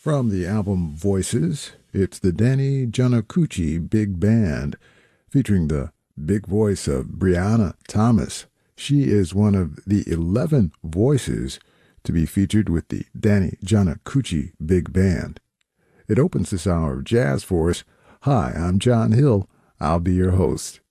From the album Voices, it's the Danny Giannacucci Big Band, featuring the big voice of Brianna Thomas. She is one of the 11 voices to be featured with the Danny Giannacucci Big Band. It opens this hour of jazz for us. Hi, I'm John Hill. I'll be your host.